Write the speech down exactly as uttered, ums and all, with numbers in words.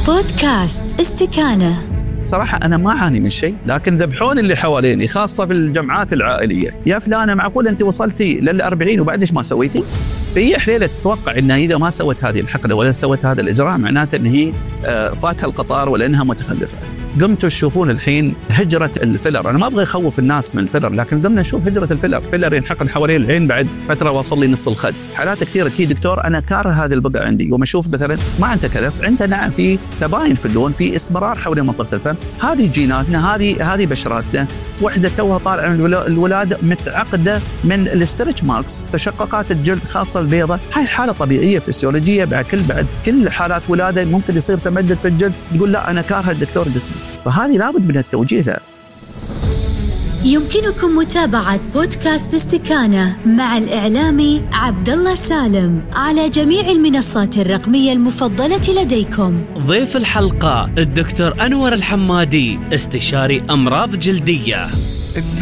بودكاست استكانة. صراحة أنا ما أعاني من شيء، لكن ذبحون اللي حواليني خاصة في الجمعات العائلية. يا فلانة معقول أنت وصلتي للأربعين وبعدش ما سويتي؟ فهي حليلة تتوقع إنها إذا ما سوت هذه الحقنة ولا سوت هذا الإجراء معناته إن هي فاتها القطار ولا إنها متخلفة. قمتوا تشوفون الحين هجرة الفيلر. أنا ما أبغى أخوف الناس من الفيلر، لكن قمنا نشوف هجرة الفيلر. فيلر ينحقن حوالين العين بعد فترة وصل لي نص الخد. حالات كثيرة تي دكتور أنا كاره هذه البقعة عندي، وما أشوف مثلا ما عنده كلف، عنده نعم في تباين في اللون، في إسمرار حول منطقة الفم. هذه جيناتنا، هذه هذه بشراتنا. وحدة توها طالعة من الولادة متعقدة من الاسترتش ماركس، تشققات الجلد خاصة البيضة. هاي حالة طبيعية فسيولوجية. بعد كل بعد كل حالات ولادة ممكن يصير تمدد في الجلد، تقول لا أنا كاره الدكتور جسمي. فهذه لابد من التوجيه لها. يمكنكم متابعة بودكاست استكانة مع الإعلامي عبدالله سالم على جميع المنصات الرقمية المفضلة لديكم. ضيف الحلقة الدكتور أنور الحمادي، استشاري أمراض جلدية.